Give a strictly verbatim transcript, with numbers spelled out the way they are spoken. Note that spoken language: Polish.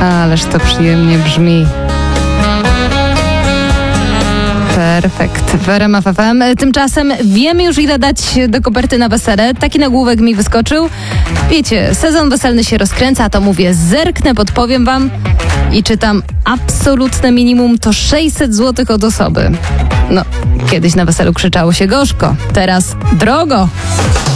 Ależ to przyjemnie brzmi. Perfekt. W R M F F M. Tymczasem wiemy już, ile dać do koperty na wesele. Taki nagłówek mi wyskoczył. Wiecie, sezon weselny się rozkręca, a to mówię, zerknę, podpowiem wam i czytam absolutne minimum to sześćset złotych od osoby. No, kiedyś na weselu krzyczało się gorzko, teraz drogo.